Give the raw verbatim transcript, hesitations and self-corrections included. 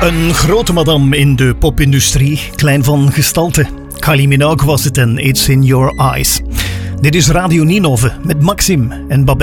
Een grote madame in de popindustrie, klein van gestalte. Kylie Minogue was het en It's in Your Eyes. Dit is Radio Ninove met Maxim en Babette.